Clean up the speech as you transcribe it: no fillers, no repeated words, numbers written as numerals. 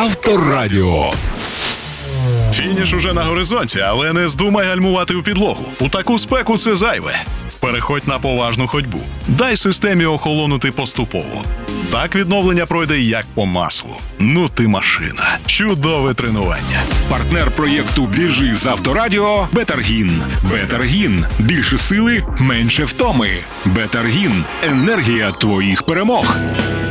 Авторадіо. Фініш уже на горизонті, але не здумай гальмувати у підлогу. У таку спеку це зайве. Переходь на поважну ходьбу. Дай системі охолонути поступово. Так відновлення пройде як по маслу. Ну ти машина. Чудове тренування. Партнер проєкту «Біжи з Авторадіо» – Бетаргін. Бетаргін. Більше сили, менше втоми. Бетаргін. Енергія твоїх перемог.